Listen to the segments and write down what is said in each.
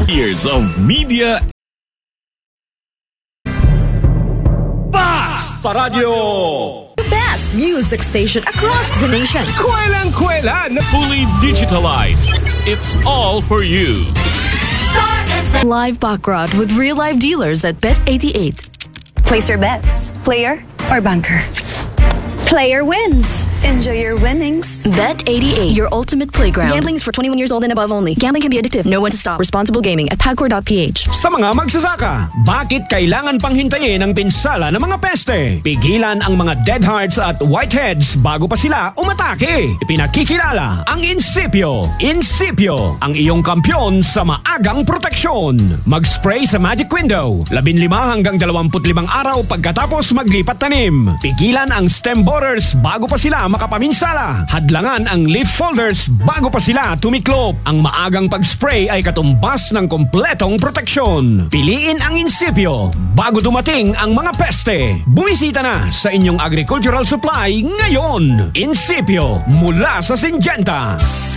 Years of media. Basta Radio! The best music station across the nation. Kwelang-kwelan, fully digitalized. It's all for you. Star FM. Live baccarat with real-life dealers at Bet88. Place your bets. Player or banker. Player wins. Enjoy your winnings. Bet88, your ultimate playground. Gambling is for 21 years old and above only. Gambling can be addictive. Know when to stop. Responsible gaming at pagcor.ph. Sa mga magsasaka, bakit kailangan pang hintayin ang pinsala ng mga peste? Pigilan ang mga dead hearts at whiteheads bago pa sila umatake. Ipinakikilala ang Incipio. Incipio, ang iyong kampyon sa maagang proteksyon. Mag-spray sa Magic Window. 15 hanggang 25 araw pagkatapos maglipat tanim. Pigilan ang stem borers bago pa sila makapaminsala. Hadlangan ang leaf folders bago pa sila tumiklop. Ang maagang pag-spray ay katumbas ng kompletong proteksyon. Piliin ang Incipio bago dumating ang mga peste. Bumisita na sa inyong agricultural supply ngayon. Incipio mula sa Syngenta.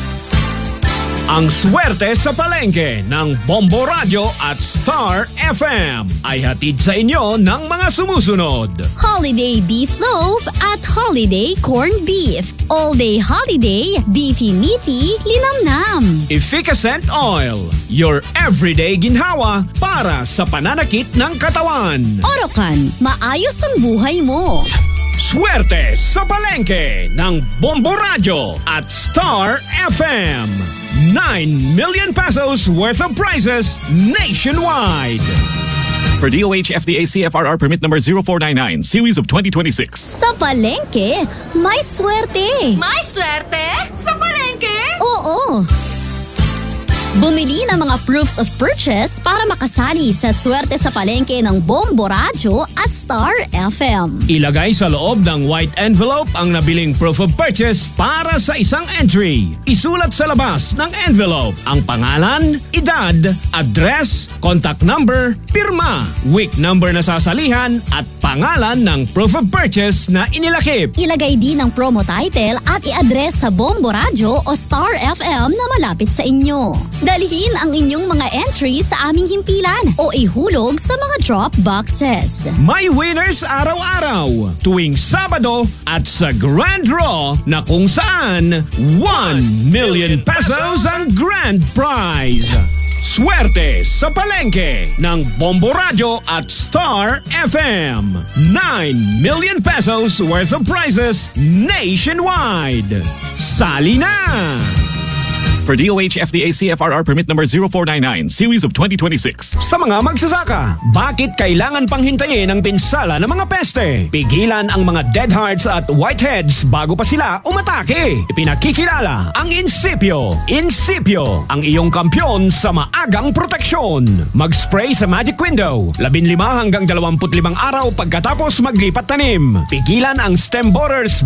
Ang swerte sa palengke ng Bombo Radio at Star FM ay hatid sa inyo ng mga sumusunod. Holiday Beef Loaf at Holiday Corned Beef. All-day holiday, beefy meaty, linamnam. Efficacent Oil, your everyday ginhawa para sa pananakit ng katawan. Orocan, maayos ang buhay mo. Swerte sa palengke ng Bombo Radio at Star FM. 9 million pesos worth of prizes nationwide. For DOH FDA CFRR permit number 0499, series of 2026. Sa palengke, may swerte. May swerte? Sa palengke? Oo. Bumili ng mga proofs of purchase para makasali sa swerte sa palengke ng Bombo Radio at Star FM. Ilagay sa loob ng white envelope ang nabiling proof of purchase para sa isang entry. Isulat sa labas ng envelope ang pangalan, edad, address, contact number, pirma, week number na sasalihan at pangalan ng proof of purchase na inilakip. Ilagay din ang promo title at i-address sa Bombo Radio o Star FM na malapit sa inyo. Dalhin ang inyong mga entries sa aming himpilan o ihulog sa mga drop boxes. May winners araw-araw tuwing Sabado at sa Grand Draw na kung saan 1 million pesos ang grand prize. Swerte sa palengke ng Bombo Radio at Star FM. 9 million pesos worth of prizes nationwide. Sali na! For DOH FDA CFRR permit number 0499, series of 2026. Sa mga magsasaka, bakit kailangan pang hintayin ang pinsala ng mga peste? Pigilan ang mga dead hearts at whiteheads bago pa sila umatake. Ipinakikilala ang Incipio. Incipio, ang iyong kampyon sa maagang proteksyon. Mag-spray sa Magic Window. 15 hanggang 25 araw pagkatapos maglipat tanim. Pigilan ang stem borers